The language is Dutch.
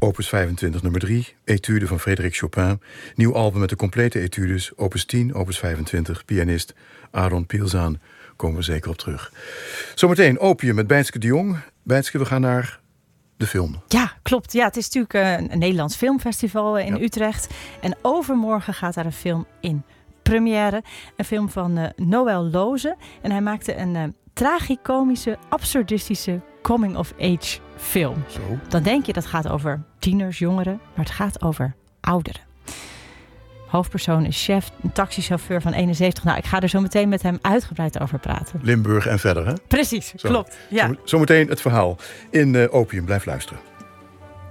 Opus 25 nummer 3, Etude van Frédéric Chopin. Nieuw album met de complete etudes, opus 10, opus 25, pianist Aaron Pielzaan. Komen we zeker op terug. Zometeen Opium met Bijtske de Jong. Bijtske, we gaan naar de film. Ja, klopt. Ja, het is natuurlijk een Nederlands filmfestival in Utrecht. En overmorgen gaat daar een film in première. Een film van Noël Loze. En hij maakte een tragicomische, absurdistische coming-of-age film. Zo. Dan denk je dat gaat over tieners, jongeren, maar het gaat over ouderen. Hoofdpersoon is chef, een taxichauffeur van 71. Nou, ik ga er zo meteen met hem uitgebreid over praten. Limburg en verder, hè? Precies, klopt. Ja. Zometeen het verhaal in Opium. Blijf luisteren.